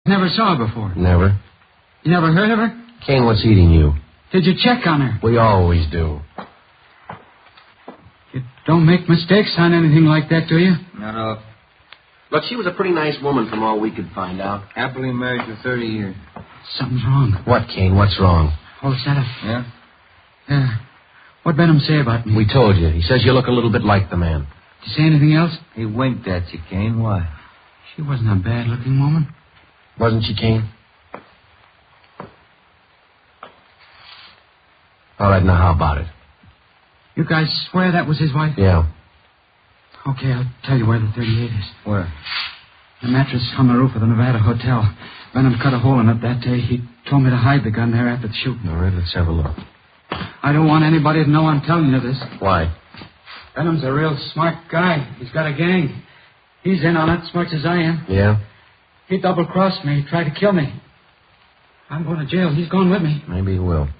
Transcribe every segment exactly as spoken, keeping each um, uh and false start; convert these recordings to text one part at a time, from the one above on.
Never saw her before. Never. You never heard of her? Kane, what's eating you? Did you check on her? We always do. You don't make mistakes on anything like that, do you? Not off. Look, she was a pretty nice woman from all we could find out. Happily married for thirty years. Something's wrong. What, Kane? What's wrong? Oh, is that a... Yeah? Yeah. What'd Benham say about me? We told you. He says you look a little bit like the man. Did you say anything else? He winked at you, Kane. Why? She wasn't a bad-looking woman. Wasn't she, Kane? All right, now how about it? You guys swear that was his wife? Yeah. Okay, I'll tell you where the thirty-eight is. Where? The mattress on the roof of the Nevada Hotel. Benham cut a hole in it that day. He told me to hide the gun there after the shooting. All right, let's have a look. I don't want anybody to know I'm telling you this. Why? Benham's a real smart guy. He's got a gang. He's in on it as much as I am. Yeah? He double-crossed me. He tried to kill me. I'm going to jail. He's going with me. Maybe he will.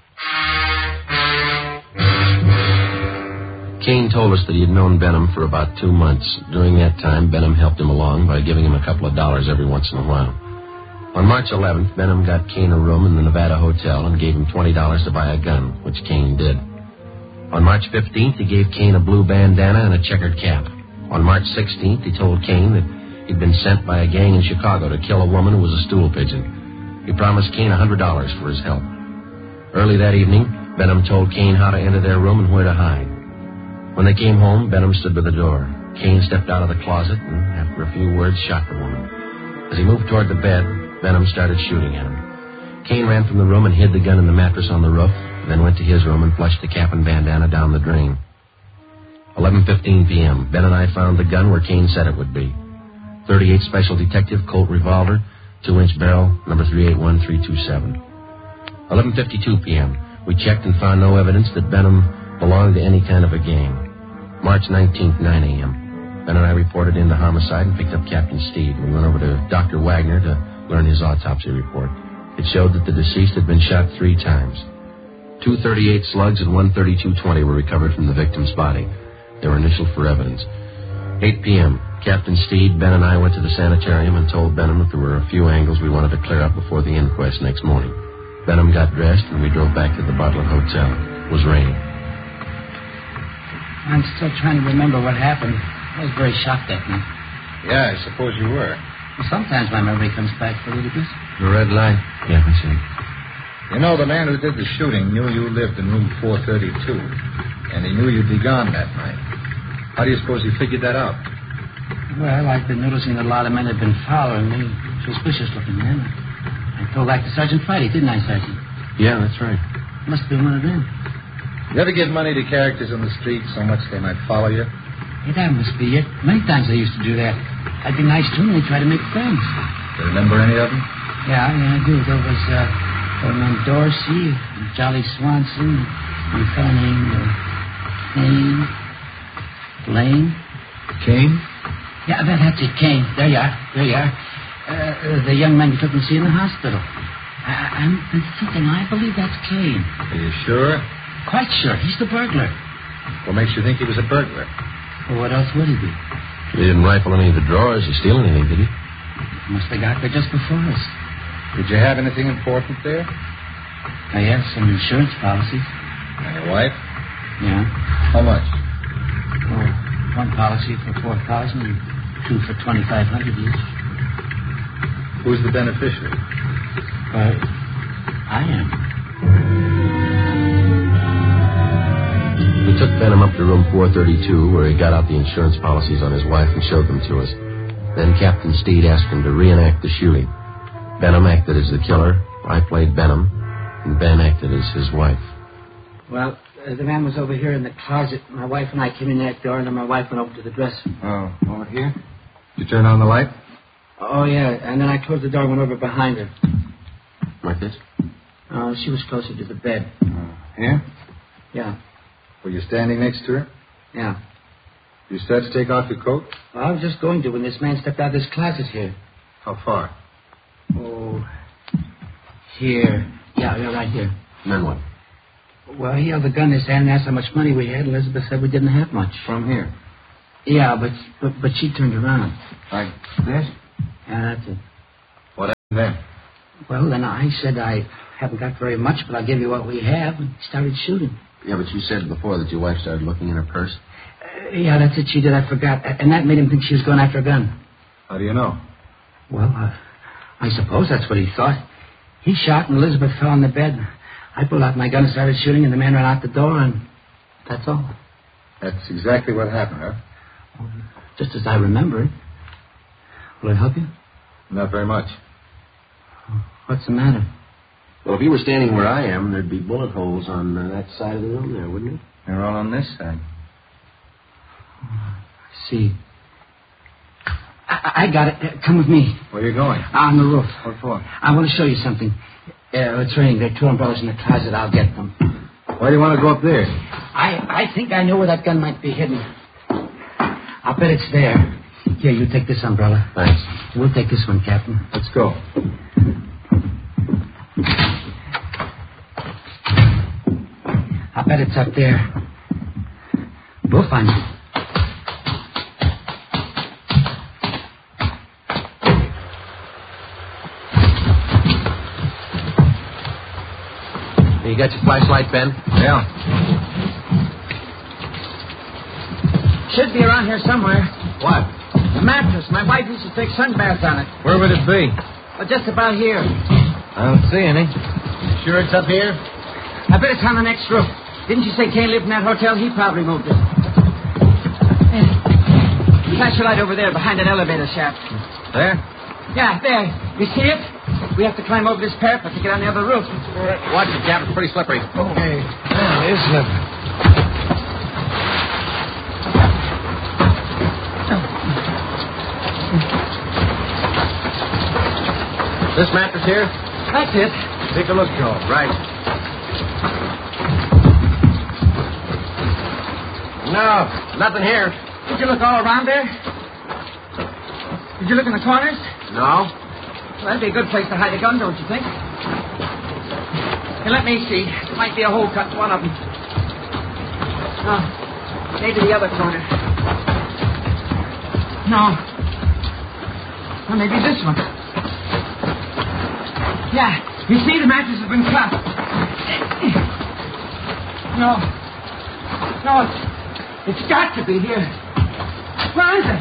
Kane told us that he had known Benham for about two months. During that time, Benham helped him along by giving him a couple of dollars every once in a while. On March eleventh, Benham got Kane a room in the Nevada Hotel and gave him twenty dollars to buy a gun, which Kane did. On March fifteenth, he gave Kane a blue bandana and a checkered cap. On March sixteenth, he told Kane that he'd been sent by a gang in Chicago to kill a woman who was a stool pigeon. He promised Kane one hundred dollars for his help. Early that evening, Benham told Kane how to enter their room and where to hide. When they came home, Benham stood by the door. Kane stepped out of the closet and, after a few words, shot the woman. As he moved toward the bed, Benham started shooting at him. Kane ran from the room and hid the gun in the mattress on the roof, then went to his room and flushed the cap and bandana down the drain. eleven fifteen p.m., Ben and I found the gun where Kane said it would be. thirty-eight Special Detective Colt revolver, two-inch barrel, number three eight one three two seven. eleven fifty-two p.m., we checked and found no evidence that Benham belonged to any kind of a gang. March nineteenth, nine a.m. Ben and I reported into homicide and picked up Captain Steed. We went over to Doctor Wagner to learn his autopsy report. It showed that the deceased had been shot three times. Two thirty-eight slugs and one thirty-two twenty were recovered from the victim's body. They were initialed for evidence. eight p.m., Captain Steed, Ben, and I went to the sanitarium and told Benham that there were a few angles we wanted to clear up before the inquest next morning. Benham got dressed and we drove back to the Bartlett Hotel. It was raining. I'm still trying to remember what happened. I was very shocked that night. Yeah, I suppose you were. Well, sometimes my memory comes back for a little bit. The red light? Yeah, I see. You know, the man who did the shooting knew you lived in room four thirty-two, and he knew you'd be gone that night. How do you suppose he figured that out? Well, I've been noticing that a lot of men have been following me. Suspicious-looking men. I told that to Sergeant Friday, didn't I, Sergeant? Yeah, that's right. Must have been one of them. You ever give money to characters on the street so much they might follow you? Yeah, that must be it. Many times I used to do that. I'd be nice to them and they'd try to make friends. Do you remember any of them? Yeah, yeah, I do. There was, uh, old man Dorsey, and Jolly Swanson, and a fellow named, uh, Kane. Lane? Kane? Yeah, that, that's it, Kane. There you are. There you are. Uh, uh, the young man you took me to see in the hospital. I, I'm thinking, I believe that's Kane. Are you sure? Quite sure. He's the burglar. What makes you think he was a burglar? Well, what else would he be? He didn't rifle any of the drawers or steal anything, did he? Must have got there just before us. Did you have anything important there? I have some insurance policies. And your wife? Yeah. How much? Oh, one policy for four thousand and two for twenty-five hundred each. Who's the beneficiary? Well, I am. We took Benham up to room four thirty-two, where he got out the insurance policies on his wife and showed them to us. Then Captain Steed asked him to reenact the shooting. Benham acted as the killer, I played Benham, and Ben acted as his wife. Well, uh, the man was over here in the closet. My wife and I came in that door, and then my wife went over to the dresser. Oh, over here? Did you turn on the light? Oh, yeah, and then I closed the door and went over behind her. Like this? Uh, she was closer to the bed. Uh, here? Yeah. Were you standing next to her? Yeah. You start to take off your coat? Well, I was just going to when this man stepped out of this closet here. How far? Oh, here. Yeah, yeah, right here. And then what? Well, he held the gun in his hand and asked how much money we had. Elizabeth said we didn't have much. From here? Yeah, but but, but she turned around. Like this? Yeah, that's it. Then? Well, then I said I haven't got very much, but I'll give you what we have, and started shooting. Yeah, but you said before that your wife started looking in her purse. Uh, yeah, that's it. She did. I forgot. And that made him think she was going after a gun. How do you know? Well, uh, I suppose that's what he thought. He shot, and Elizabeth fell on the bed. I pulled out my gun and started shooting, and the man ran out the door, and that's all. That's exactly what happened, huh? Well, just as I remember it. Will it help you? Not very much. What's the matter? Well, if you were standing where I am, there'd be bullet holes on uh, that side of the room there, wouldn't it? They're all on this side. I see. I, I got it. Uh, come with me. Where are you going? On the roof. What for? I want to show you something. Uh, it's raining. There are two umbrellas in the closet. I'll get them. Why do you want to go up there? I, I think I know where that gun might be hidden. I'll bet it's there. Here, you take this umbrella. Thanks. We'll take this one, Captain. Let's go. I bet it's up there. We'll find it. You got your flashlight, Ben? Yeah. Should be around here somewhere. What? The mattress. My wife used to take sun baths on it. Where would it be? Well, just about here. I don't see any. Sure it's up here? I bet it's on the next roof. Didn't you say Kane lived in that hotel? He probably moved it. Hey, flash your light over there behind that elevator shaft. There? Yeah, there. You see it? We have to climb over this parapet to get on the other roof. Watch it, Cap. It's pretty slippery. Okay. Yeah, it is slippery. This mattress here? That's it. Take a look, Joe. Right. No, nothing here. Did you look all around there? Did you look in the corners? No. Well, that'd be a good place to hide a gun, don't you think? Here, let me see. There might be a hole cut in one of them. No. Maybe the other corner. No. Well, maybe this one. Yeah. You see, the mattress has been cut. No. No, it's, it's got to be here. Where is it?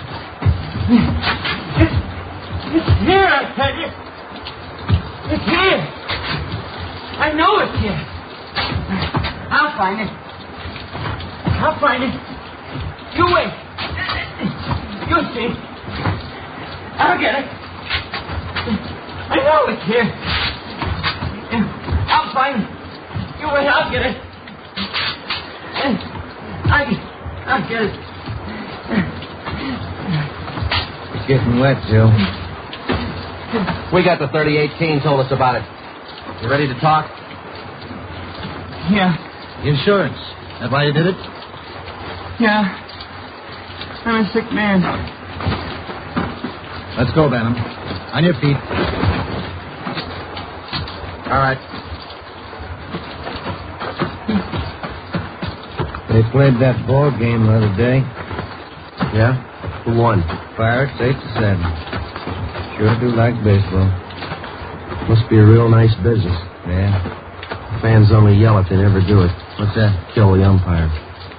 It's, it's here, I tell you. It's here. I know it's here. I'll find it. I'll find it. You wait. You'll see. I'll get it. I know it's here. I'll find it. You wait, I'll get it. I, I'll get it. It's getting wet, Joe. We got the thirty-eight. Kane told us about it. You ready to talk? Yeah. Insurance. That why you did it? Yeah. I'm a sick man. Let's go, Benham. On your feet. All right. They played that ball game the other day. Yeah? Who won? Pirates, eight to seven. Sure do like baseball. Must be a real nice business. Yeah. Fans only yell if they never do it. What's that? Kill the umpire.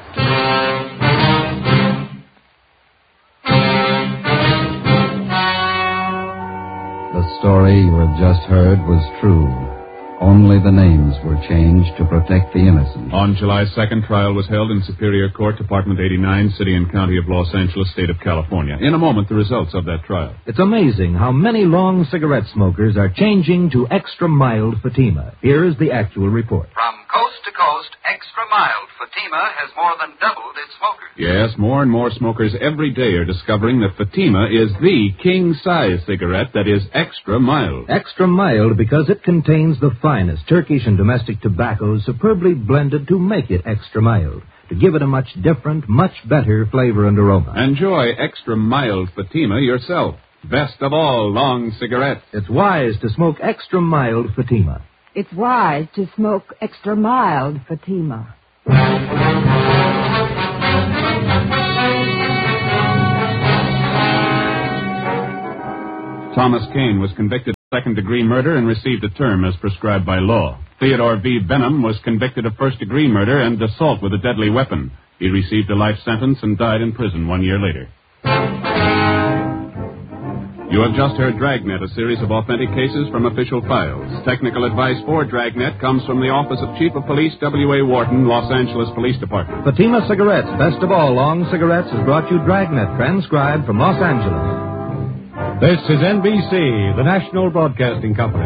The story you have just heard was true. Only the names were changed to protect the innocent. On July second, trial was held in Superior Court, Department eighty-nine, City and County of Los Angeles, State of California. In a moment, the results of that trial. It's amazing how many long cigarette smokers are changing to extra mild Fatima. Here is the actual report. From coast to coast, extra mild Fatima has more than doubled its smokers. Yes, more and more smokers every day are discovering that Fatima is the king-size cigarette that is extra mild. Extra mild because it contains the finest Turkish and domestic tobaccos superbly blended to make it extra mild, to give it a much different, much better flavor and aroma. Enjoy extra mild Fatima yourself. Best of all long cigarettes. It's wise to smoke extra mild Fatima. It's wise to smoke extra mild Fatima. Thomas Kane was convicted second-degree murder and received a term as prescribed by law. Theodore V. Benham was convicted of first-degree murder and assault with a deadly weapon. He received a life sentence and died in prison one year later. You have just heard Dragnet, a series of authentic cases from official files. Technical advice for Dragnet comes from the Office of Chief of Police W A. Wharton, Los Angeles Police Department. Fatima Cigarettes, best of all long cigarettes, has brought you Dragnet, transcribed from Los Angeles. This is N B C, the National Broadcasting Company.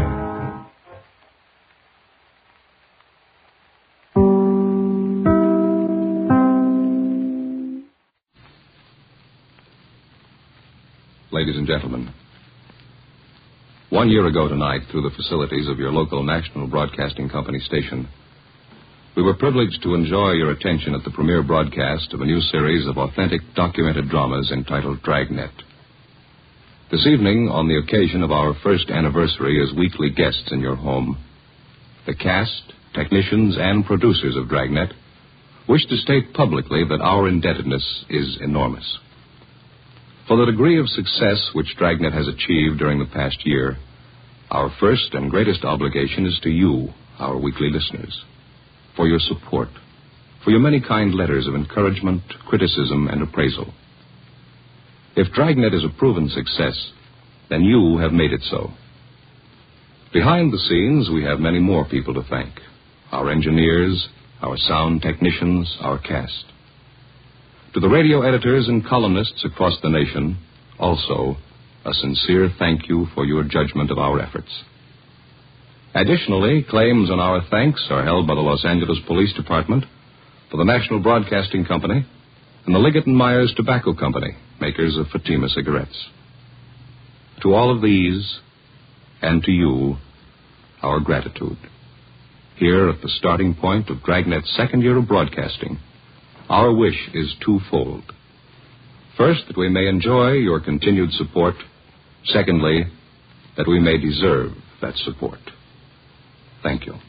Ladies and gentlemen, one year ago tonight, through the facilities of your local National Broadcasting Company station, we were privileged to enjoy your attention at the premiere broadcast of a new series of authentic documented dramas entitled Dragnet. This evening, on the occasion of our first anniversary as weekly guests in your home, the cast, technicians, and producers of Dragnet wish to state publicly that our indebtedness is enormous. For the degree of success which Dragnet has achieved during the past year, our first and greatest obligation is to you, our weekly listeners, for your support, for your many kind letters of encouragement, criticism, and appraisal. If Dragnet is a proven success, then you have made it so. Behind the scenes, we have many more people to thank. Our engineers, our sound technicians, our cast. To the radio editors and columnists across the nation, also, a sincere thank you for your judgment of our efforts. Additionally, claims on our thanks are held by the Los Angeles Police Department, for the National Broadcasting Company, and the Liggett and Myers Tobacco Company, makers of Fatima cigarettes. To all of these, and to you, our gratitude. Here at the starting point of Dragnet's second year of broadcasting, our wish is twofold. First, that we may enjoy your continued support. Secondly, that we may deserve that support. Thank you.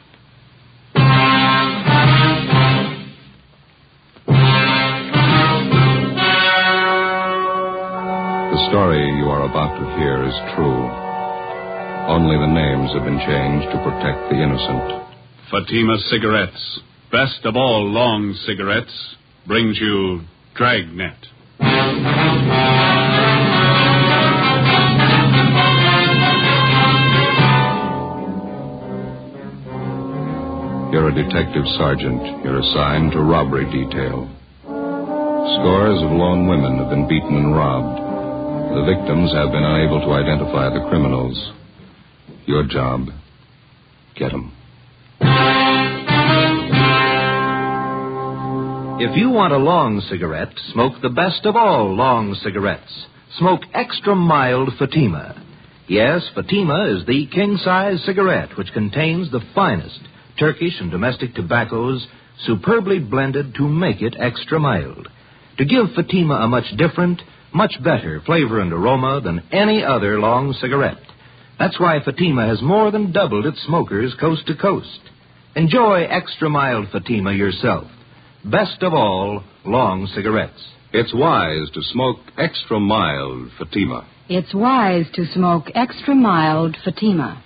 The story you are about to hear is true. Only the names have been changed to protect the innocent. Fatima Cigarettes, best of all long cigarettes, brings you Dragnet. You're a detective sergeant. You're assigned to robbery detail. Scores of lone women have been beaten and robbed. The victims have been unable to identify the criminals. Your job, get them. If you want a long cigarette, smoke the best of all long cigarettes. Smoke extra mild Fatima. Yes, Fatima is the king-size cigarette which contains the finest Turkish and domestic tobaccos superbly blended to make it extra mild. To give Fatima a much different, much better flavor and aroma than any other long cigarette. That's why Fatima has more than doubled its smokers coast to coast. Enjoy extra mild Fatima yourself. Best of all, long cigarettes. It's wise to smoke extra mild Fatima. It's wise to smoke extra mild Fatima.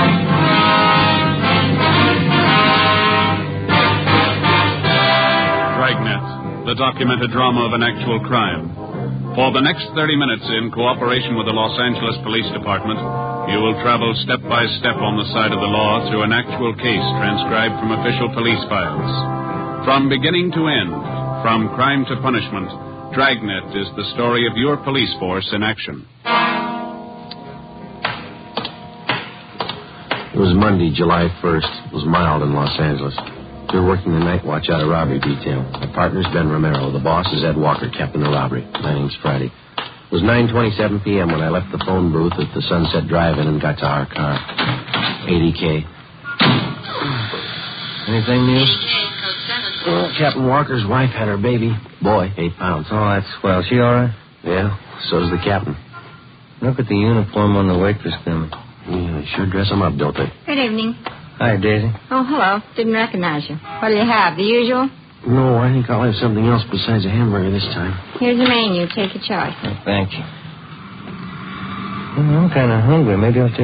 Dragnet, the documented drama of an actual crime. For the next thirty minutes, in cooperation with the Los Angeles Police Department, you will travel step by step on the side of the law through an actual case transcribed from official police files. From beginning to end, from crime to punishment, Dragnet is the story of your police force in action. It was Monday, July first. It was mild in Los Angeles. We were working the night watch out of robbery detail. My partner's Ben Romero. The boss is Ed Walker, captain of robbery. My name's Friday. It was nine twenty-seven p.m. when I left the phone booth at the Sunset Drive-In and got to our car. eighty K. Anything new? Well, Captain Walker's wife had her baby. Boy, eight pounds. Oh, that's swell. She all right? Yeah, so's the captain. Look at the uniform on the waitress coming. Yeah, they sure dress them up, don't they? Good evening. Hi, Daisy. Oh, hello. Didn't recognize you. What do you have? The usual? No, I think I'll have something else besides a hamburger this time. Here's the menu. Take your choice. Oh, thank you. Well, I'm kind of hungry. Maybe I'll take